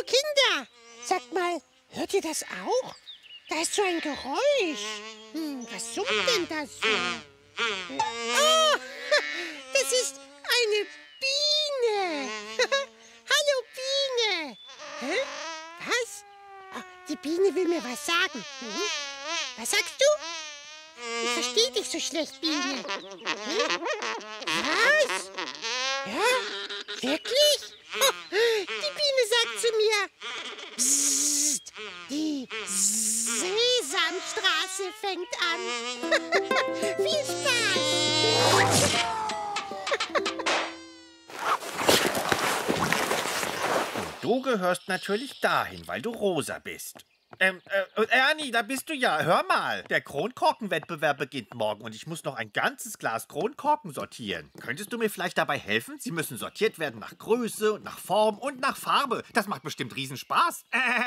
Kinder, sagt mal, hört ihr das auch? Da ist so ein Geräusch. Was summt denn das so? Oh, das ist eine Biene. Hallo, Biene. Hä? Was? Oh, die Biene will mir was sagen. Was sagst du? Ich verstehe dich so schlecht, Biene. Was? Ja? Wirklich? Oh, die Biene sagt zu mir, Psst, die Sesamstraße fängt an. Viel Spaß! Du gehörst natürlich dahin, weil du rosa bist. Ernie, da bist du ja. Hör mal. Der Kronkorkenwettbewerb beginnt morgen und ich muss noch ein ganzes Glas Kronkorken sortieren. Könntest du mir vielleicht dabei helfen? Sie müssen sortiert werden nach Größe und nach Form und nach Farbe. Das macht bestimmt Riesenspaß.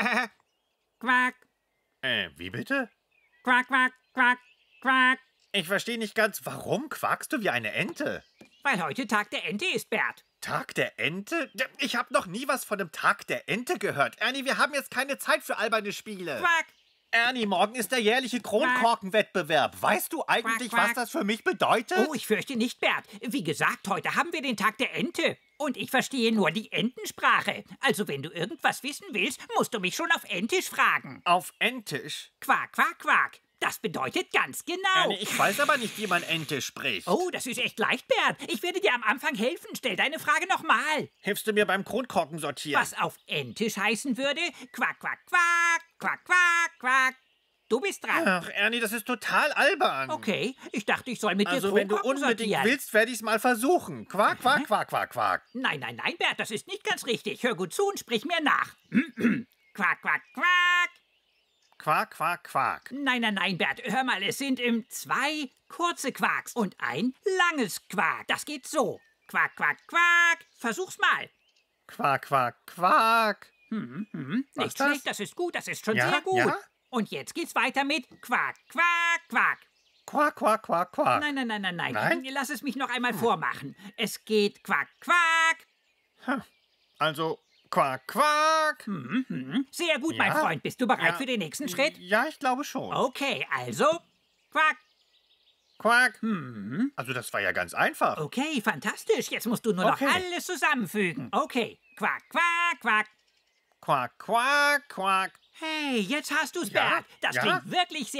Quack, Wie bitte? quack, quack, quack, quack. Ich verstehe nicht ganz, warum quakst du wie eine Ente? Weil heute Tag der Ente ist, Bert. Tag der Ente? Ich habe noch nie was von dem Tag der Ente gehört. Ernie, wir haben jetzt keine Zeit für alberne Spiele. Quack. Ernie, morgen ist der jährliche Kronkorkenwettbewerb. Weißt du eigentlich, Quack, quack. was das für mich bedeutet? Oh, ich fürchte nicht, Bert. Wie gesagt, heute haben wir den Tag der Ente. Und ich verstehe nur die Entensprache. Also wenn du irgendwas wissen willst, musst du mich schon auf Entisch fragen. Auf Entisch? Quack, quack, quack. Das bedeutet ganz genau. Ernie, ich weiß aber nicht, wie man Ente spricht. Oh, das ist echt leicht, Bert. Ich werde dir am Anfang helfen. Stell deine Frage nochmal. Hilfst du mir beim Kronkorken sortieren? Was auf Entisch heißen würde? Quack, quack, quack, quack, quack, quack. Du bist dran. Ach, Ernie, das ist total albern. Okay, ich dachte, ich soll mit dir Also, wenn du Kronkorken unbedingt sortieren. willst, werde ich es mal versuchen. Quack, quack, quack, quack, quack. Nein, nein, nein, Bert, das ist nicht ganz richtig. Hör gut zu und sprich mir nach. Quack, quack, quack. Quack, quack, quack. Nein, nein, nein, Bert, hör mal, es sind 2 kurze Quacks und ein langes Quack. Das geht so. Quack, quack, quack. Versuch's mal. Quack, quack, quack. Nicht das? schlecht, das ist gut, das ist schon Ja, sehr gut. ja. Und jetzt geht's weiter mit Quack, quack, quack. Quack, quack, quack, quack. Nein, nein, nein, nein, nein. Nein? Lass es mich noch einmal vormachen. Es geht Quack, quack. Also, quack, quack. Sehr gut, Ja. mein Freund. Bist du bereit Ja. für den nächsten Schritt? Ja, ich glaube schon. Okay, also Quack. Quack. Also, das war ja ganz einfach. Okay, fantastisch. Jetzt musst du nur noch Okay. alles zusammenfügen. Okay, Quack, quack, quack. Quack, quack, quack. Hey, jetzt hast du's, Ja, Bert. Das ja. klingt wirklich sehr